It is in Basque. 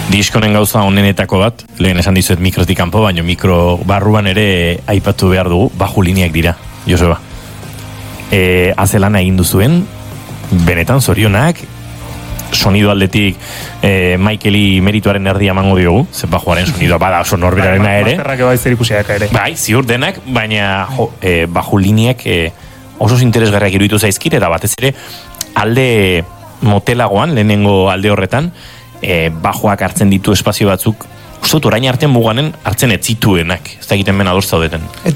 Diskonen gauza onenetako bat, lehen esan dizuet mikrotik kanpo, baina mikro barruan ere aipatu behar dugu, baju lineak dira, Joseba. Azelana egin duzuen, benetan zorionak, sonido aldetik Michaeli merituaren erdia emango diogu, zen bajuaren sonidoa bada oso norberarena ere. Masterrak bai zer ikusiak ere. Bai, ziur denak, baina baju lineak oso interesgarriak iruditu zaizkit, eta batez ere alde motelagoan, lehenengo alde horretan, bajoak hartzen ditu espazio batzuk, uste dut orain artean muganen hartzen ez zituenak, ez da egiten bena adoz zaudeten.